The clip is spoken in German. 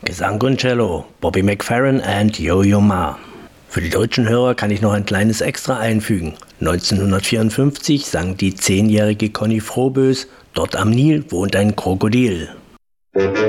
Gesang und Cello, Bobby McFerrin and Yo-Yo Ma. Für die deutschen Hörer kann ich noch ein kleines Extra einfügen. 1954 sang die 10-jährige Conny Froboess, Dort am Nil wohnt ein Krokodil.